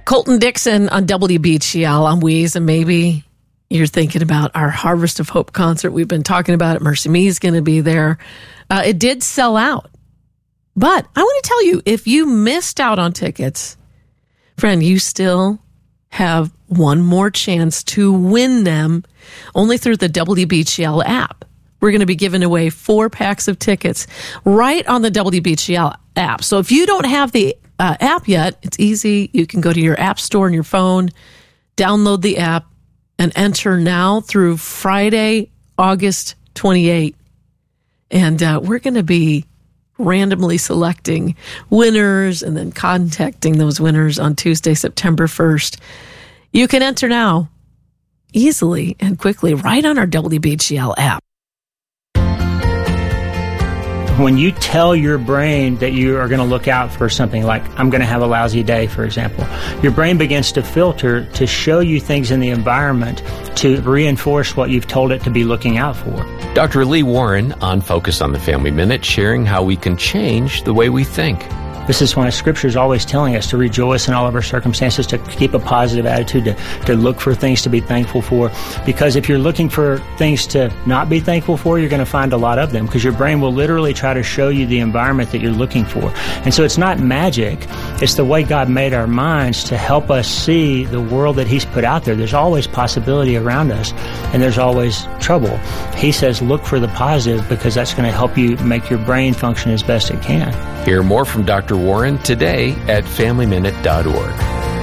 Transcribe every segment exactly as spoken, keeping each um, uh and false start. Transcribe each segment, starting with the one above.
Colton Dixon on W B G L on Weez, and maybe you're thinking about our Harvest of Hope concert. We've been talking about it. Mercy Me is going to be there. Uh, it did sell out. But I want to tell you, if you missed out on tickets, friend, you still have one more chance to win them only through the W B G L app. We're going to be giving away four packs of tickets right on the W B G L app. So if you don't have the uh, app yet, it's easy. You can go to your app store on your phone, download the app, and enter now through Friday, August twenty-eighth. And uh, we're going to be randomly selecting winners and then contacting those winners on Tuesday, September first. You can enter now easily and quickly right on our W B G L app. When you tell your brain that you are going to look out for something like, I'm going to have a lousy day, for example, your brain begins to filter to show you things in the environment to reinforce what you've told it to be looking out for. Doctor Lee Warren on Focus on the Family Minute, sharing how we can change the way we think. This is why Scripture is always telling us to rejoice in all of our circumstances, to keep a positive attitude, to, to look for things to be thankful for. Because if you're looking for things to not be thankful for, you're going to find a lot of them, because your brain will literally try to show you the environment that you're looking for. And so it's not magic. It's the way God made our minds to help us see the world that He's put out there. There's always possibility around us, and there's always trouble. He says look for the positive, because that's going to help you make your brain function as best it can. Hear more from Doctor Warren today at family minute dot org.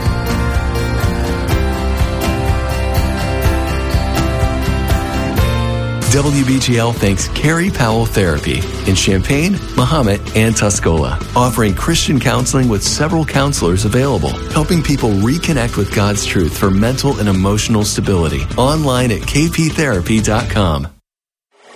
W B G L thanks Carrie Powell Therapy in Champaign, Mahomet, and Tuscola, offering Christian counseling with several counselors available, helping people reconnect with God's truth for mental and emotional stability. Online at k p therapy dot com.